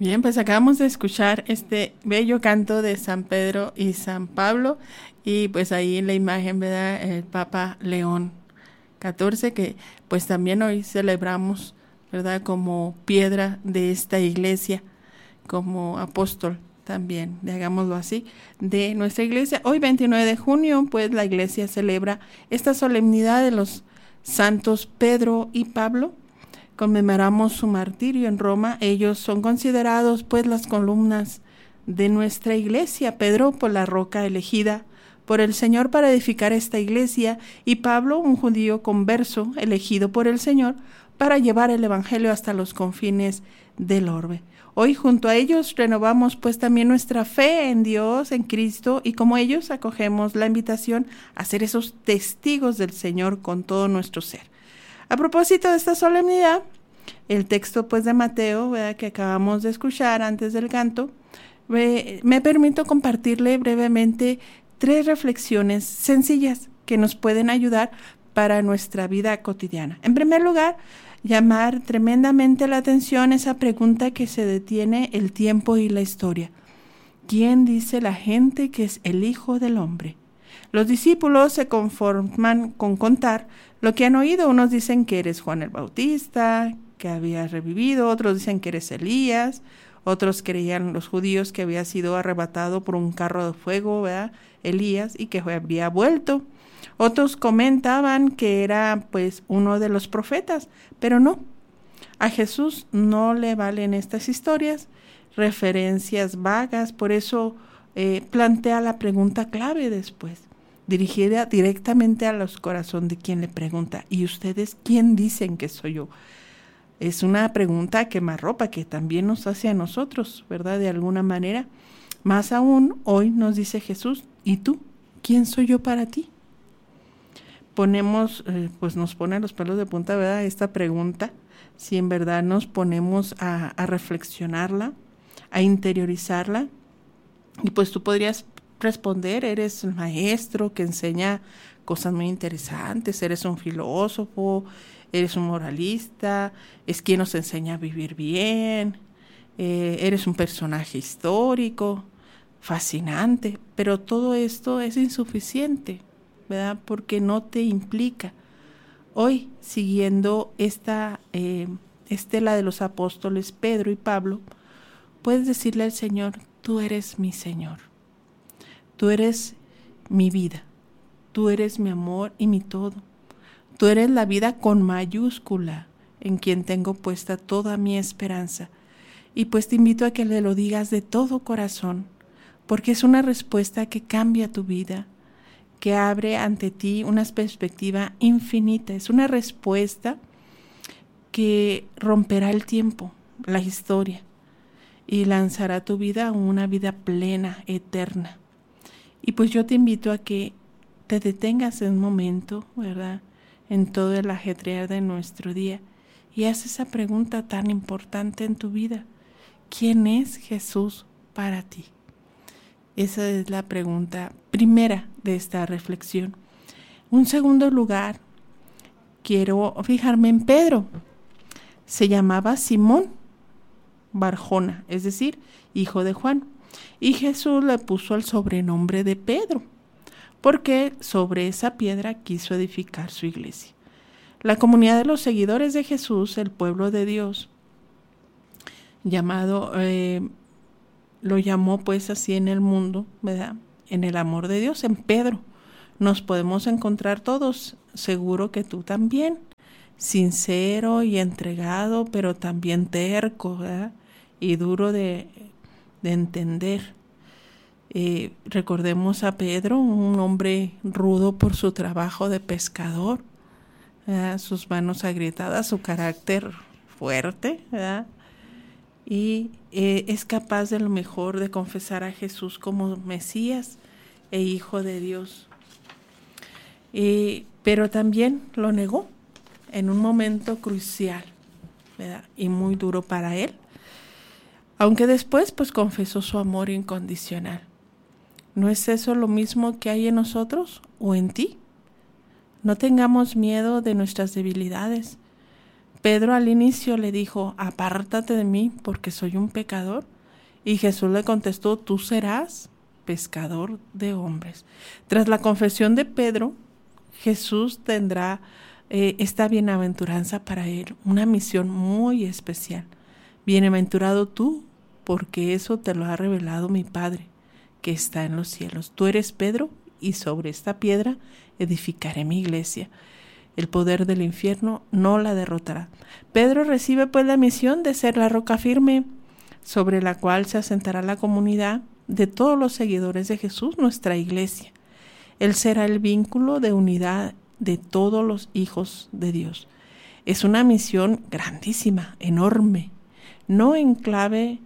Bien, pues acabamos de escuchar este bello canto de San Pedro y San Pablo y pues ahí en la imagen, ¿verdad? El Papa León XIV, que pues también hoy celebramos, ¿verdad? Como piedra de esta iglesia, como apóstol también, digámoslo así, de nuestra iglesia. Hoy 29 de junio, pues la iglesia celebra esta solemnidad de los santos Pedro y Pablo. Conmemoramos su martirio en Roma. Ellos son considerados pues las columnas de nuestra iglesia. Pedro por la roca elegida por el Señor para edificar esta iglesia, y Pablo, un judío converso elegido por el Señor para llevar el evangelio hasta los confines del orbe. Hoy junto a ellos renovamos pues también nuestra fe en Dios, en Cristo, y como ellos acogemos la invitación a ser esos testigos del Señor con todo nuestro ser. A propósito de esta solemnidad, el texto pues de Mateo, ¿verdad?, que acabamos de escuchar antes del canto, me permito compartirle brevemente 3 reflexiones sencillas que nos pueden ayudar para nuestra vida cotidiana. En primer lugar, llamar tremendamente la atención esa pregunta que se detiene el tiempo y la historia. ¿Quién dice la gente que es el Hijo del Hombre? Los discípulos se conforman con contar lo que han oído. Unos dicen que eres Juan el Bautista, que había revivido, otros dicen que eres Elías, otros creían los judíos que había sido arrebatado por un carro de fuego, ¿verdad?, Elías, y que habría vuelto. Otros comentaban que era pues uno de los profetas, pero no. A Jesús no le valen estas historias, referencias vagas, por eso plantea la pregunta clave después, dirigida directamente a los corazones de quien le pregunta: ¿y ustedes quién dicen que soy yo? Es una pregunta quemarropa que también nos hace a nosotros, ¿verdad? De alguna manera. Más aún, hoy nos dice Jesús: ¿y tú? ¿Quién soy yo para ti? Pues nos pone los pelos de punta, ¿verdad?, esta pregunta, si en verdad nos ponemos a reflexionarla, a interiorizarla. Y pues tú podrías responder: eres el maestro que enseña cosas muy interesantes, eres un filósofo, eres un moralista, es quien nos enseña a vivir bien, eres un personaje histórico, fascinante, pero todo esto es insuficiente, ¿verdad?, porque no te implica. Hoy, siguiendo esta estela de los apóstoles Pedro y Pablo, puedes decirle al Señor: tú eres mi Señor, tú eres mi vida, tú eres mi amor y mi todo, tú eres la vida con mayúscula en quien tengo puesta toda mi esperanza. Y pues te invito a que le lo digas de todo corazón, porque es una respuesta que cambia tu vida, que abre ante ti una perspectiva infinita. Es una respuesta que romperá el tiempo, la historia, y lanzará tu vida a una vida plena, eterna. Y pues yo te invito a que te detengas en un momento, ¿verdad?, en todo el ajetrear de nuestro día, y haz esa pregunta tan importante en tu vida: ¿quién es Jesús para ti? Esa es la pregunta primera de esta reflexión. En segundo lugar, quiero fijarme en Pedro. Se llamaba Simón Barjona, es decir, hijo de Juan. Y Jesús le puso el sobrenombre de Pedro, porque sobre esa piedra quiso edificar su iglesia. La comunidad de los seguidores de Jesús, el pueblo de Dios, lo llamó pues así en el mundo, ¿verdad?, en el amor de Dios, en Pedro. Nos podemos encontrar todos, seguro que tú también, sincero y entregado, pero también terco, ¿verdad?, y duro de entender. Recordemos a Pedro, un hombre rudo por su trabajo de pescador, ¿verdad?, sus manos agrietadas, su carácter fuerte, ¿verdad?, y es capaz de lo mejor de confesar a Jesús como Mesías e Hijo de Dios. Pero también lo negó en un momento crucial, ¿verdad?, y muy duro para él, aunque después pues confesó su amor incondicional. ¿No es eso lo mismo que hay en nosotros o en ti? No tengamos miedo de nuestras debilidades, Pedro al inicio le dijo, apártate de mí porque soy un pecador. Y Jesús le contestó, tú serás pescador de hombres. Tras la confesión de Pedro, Jesús tendrá esta bienaventuranza para él, una misión muy especial. Bienaventurado tú, porque eso te lo ha revelado mi Padre, que está en los cielos. Tú eres Pedro, y sobre esta piedra edificaré mi iglesia. El poder del infierno no la derrotará. Pedro recibe pues la misión de ser la roca firme sobre la cual se asentará la comunidad de todos los seguidores de Jesús, nuestra iglesia. Él será el vínculo de unidad de todos los hijos de Dios. Es una misión grandísima, enorme, no en clave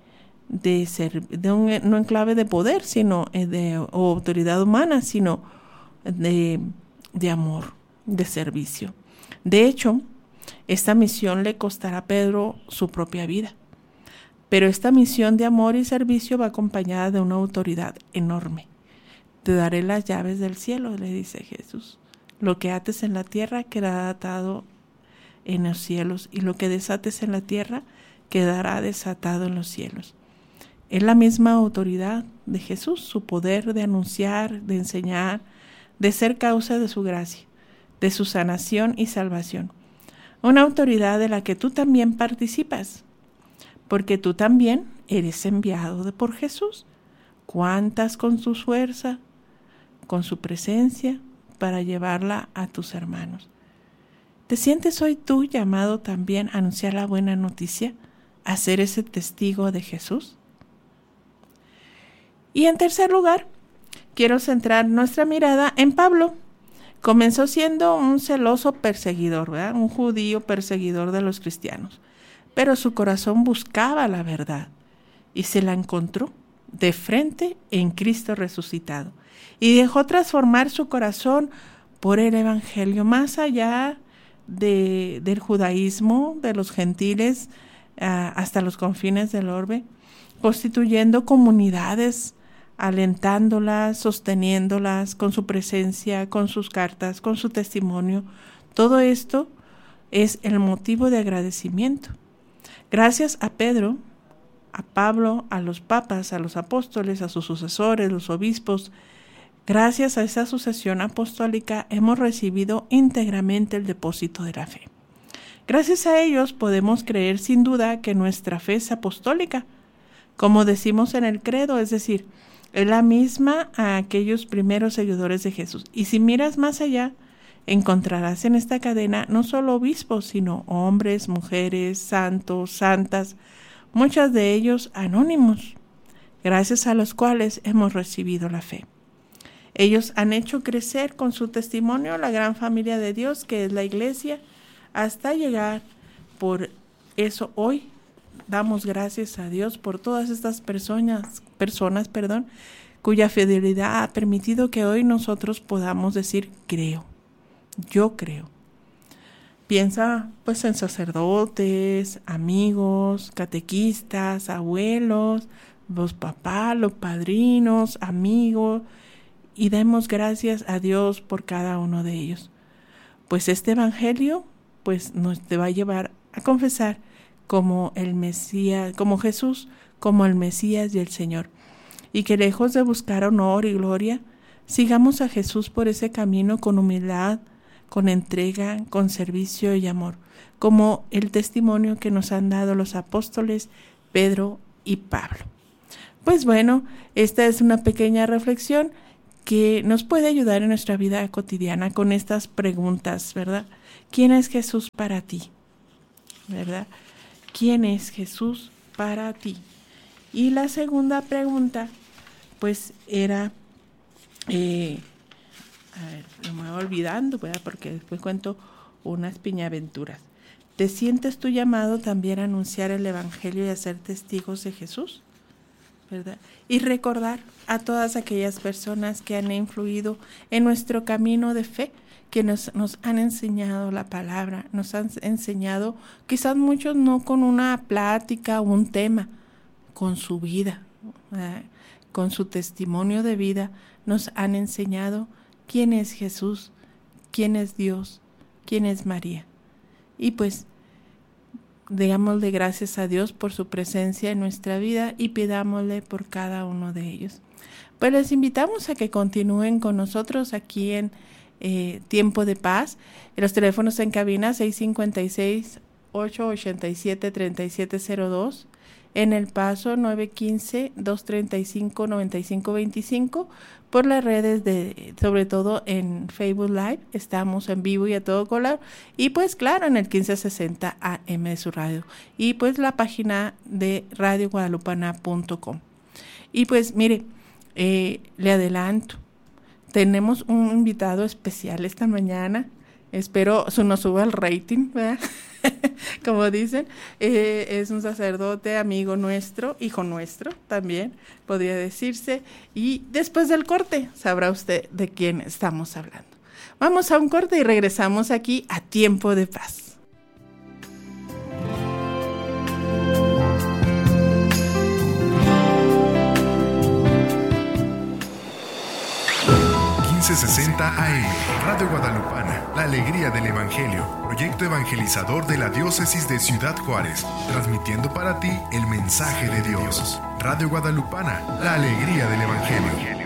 no en clave de poder, sino o autoridad humana, sino de amor, de servicio. De hecho, esta misión le costará a Pedro su propia vida. Pero esta misión de amor y servicio va acompañada de una autoridad enorme. Te daré las llaves del cielo, le dice Jesús. Lo que ates en la tierra quedará atado en los cielos, y lo que desates en la tierra quedará desatado en los cielos. Es la misma autoridad de Jesús, su poder de anunciar, de enseñar, de ser causa de su gracia, de su sanación y salvación. Una autoridad de la que tú también participas, porque tú también eres enviado por Jesús. ¿Cuántas con su fuerza, con su presencia, para llevarla a tus hermanos? ¿Te sientes hoy tú llamado también a anunciar la buena noticia, a ser ese testigo de Jesús? Y en tercer lugar, quiero centrar nuestra mirada en Pablo. Comenzó siendo un celoso perseguidor, ¿verdad? Un judío perseguidor de los cristianos. Pero su corazón buscaba la verdad y se la encontró de frente en Cristo resucitado. Y dejó transformar su corazón por el Evangelio, más allá del judaísmo, de los gentiles, hasta los confines del orbe, constituyendo comunidades, alentándolas, sosteniéndolas con su presencia, con sus cartas, con su testimonio. Todo esto es el motivo de agradecimiento. Gracias a Pedro, a Pablo, a los papas, a los apóstoles, a sus sucesores, los obispos, gracias a esa sucesión apostólica hemos recibido íntegramente el depósito de la fe. Gracias a ellos podemos creer sin duda que nuestra fe es apostólica, como decimos en el credo, es decir, es la misma a aquellos primeros seguidores de Jesús. Y si miras más allá, encontrarás en esta cadena no solo obispos, sino hombres, mujeres, santos, santas, muchos de ellos anónimos, gracias a los cuales hemos recibido la fe. Ellos han hecho crecer con su testimonio la gran familia de Dios, que es la iglesia, hasta llegar. Por eso hoy damos gracias a Dios por todas estas personas, cuya fidelidad ha permitido que hoy nosotros podamos decir, creo, yo creo. Piensa pues en sacerdotes, amigos, catequistas, abuelos, los papás, los padrinos, amigos, y demos gracias a Dios por cada uno de ellos. Pues este evangelio pues nos te va a llevar a confesar como el Mesías, como Jesús, como el Mesías y el Señor. Y que lejos de buscar honor y gloria, sigamos a Jesús por ese camino con humildad, con entrega, con servicio y amor, como el testimonio que nos han dado los apóstoles Pedro y Pablo. Pues bueno, esta es una pequeña reflexión que nos puede ayudar en nuestra vida cotidiana con estas preguntas, ¿verdad? ¿Quién es Jesús para ti? ¿Verdad? ¿Quién es Jesús para ti? Y la segunda pregunta, pues era, lo me voy olvidando, ¿verdad? Porque después cuento unas piñaventuras. ¿Te sientes tú llamado también a anunciar el Evangelio y a ser testigos de Jesús? ¿Verdad? Y recordar a todas aquellas personas que han influido en nuestro camino de fe, que nos han enseñado la palabra, nos han enseñado, quizás muchos no con una plática o un tema, con su vida, con su testimonio de vida, nos han enseñado quién es Jesús, quién es Dios, quién es María. Y pues digámosle gracias a Dios por su presencia en nuestra vida y pidámosle por cada uno de ellos. Pues les invitamos a que continúen con nosotros aquí en Tiempo de Paz. Los teléfonos en cabina 656-887-3702. En El Paso 915-235-9525. Por las redes sobre todo en Facebook Live, estamos en vivo y a todo color. Y pues claro, en el 1560 AM de su radio. Y pues la página de radioguadalupana.com. Y pues mire, le adelanto, tenemos un invitado especial esta mañana. Espero nos suba el rating, ¿verdad? Como dicen, es un sacerdote, amigo nuestro, hijo nuestro también, podría decirse. Y después del corte sabrá usted de quién estamos hablando. Vamos a un corte y regresamos aquí a Tiempo de Paz. AM, Radio Guadalupana, la alegría del Evangelio, proyecto evangelizador de la diócesis de Ciudad Juárez, transmitiendo para ti el mensaje de Dios. Radio Guadalupana, la alegría del Evangelio.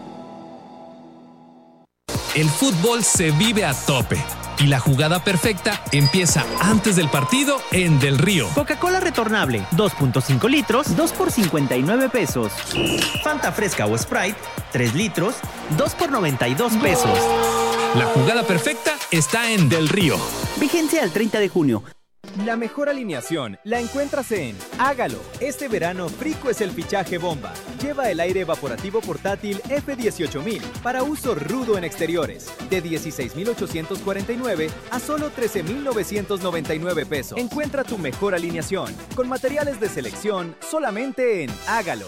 El fútbol se vive a tope y la jugada perfecta empieza antes del partido en Del Río. Coca-Cola retornable, 2.5 litros, 2 por 59 pesos. Fanta fresca o Sprite, 3 litros, 2 por 92 pesos. La jugada perfecta está en Del Río. Vigencia al 30 de junio. La mejor alineación la encuentras en Hágalo. Este verano Frico es el fichaje bomba. Lleva el aire evaporativo portátil F18000 para uso rudo en exteriores, de 16,849 a solo 13,999 pesos. Encuentra tu mejor alineación con materiales de selección solamente en Hágalo.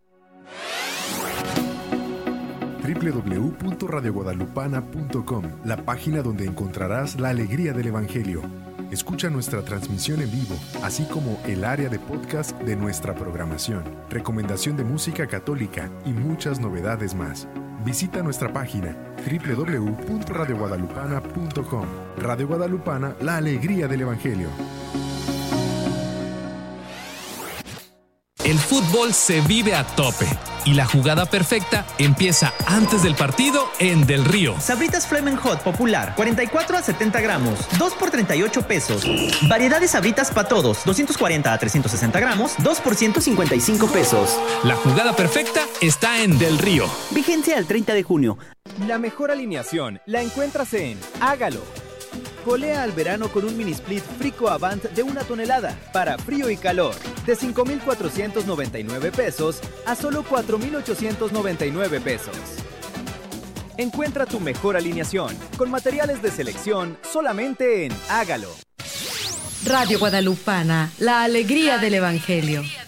www.radioguadalupana.com, la página donde encontrarás la alegría del Evangelio. Escucha nuestra transmisión en vivo, así como el área de podcast de nuestra programación, recomendación de música católica y muchas novedades más. Visita nuestra página www.radioguadalupana.com. Radio Guadalupana, la alegría del Evangelio. El fútbol se vive a tope y la jugada perfecta empieza antes del partido en Del Río. Sabritas Flamin' Hot popular, 44 a 70 gramos, 2 por 38 pesos. Variedad de Sabritas para todos, 240 a 360 gramos, 2 por 155 pesos. La jugada perfecta está en Del Río. Vigencia al 30 de junio. La mejor alineación la encuentras en Hágalo. Colea al verano con un mini split Frico Avant de 1 tonelada para frío y calor, de 5,499 pesos a solo 4,899 pesos. Encuentra tu mejor alineación con materiales de selección solamente en Hágalo. Radio Guadalupana, la alegría del Evangelio.